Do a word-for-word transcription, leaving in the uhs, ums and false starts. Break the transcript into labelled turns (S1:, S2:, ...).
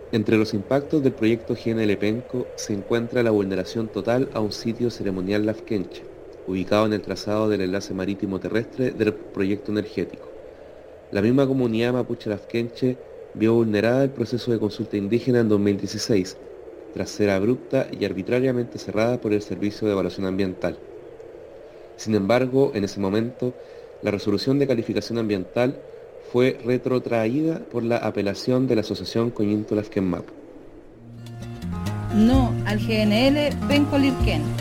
S1: Entre los impactos del proyecto G N L Penco se encuentra la vulneración total a un sitio ceremonial lafkenche, ubicado en el trazado del enlace marítimo terrestre del proyecto energético. La misma comunidad mapuche lafkenche vio vulnerada el proceso de consulta indígena en dos mil dieciséis, tras ser abrupta y arbitrariamente cerrada por el Servicio de Evaluación Ambiental. Sin embargo, en ese momento, la resolución de calificación ambiental fue retrotraída por la apelación de la Asociación Coñinto Lafken Mapu.
S2: No al G N L Penco Lirquén.